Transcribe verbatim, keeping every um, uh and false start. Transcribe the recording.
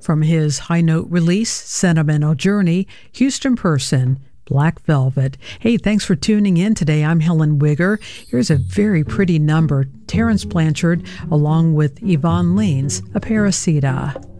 From his high-note release, Sentimental Journey, Houston Person, Black Velvet. Hey, thanks for tuning in today. I'm Helen Wigger. Here's a very pretty number, Terence Blanchard, along with Yvonne Leans, Aparecida.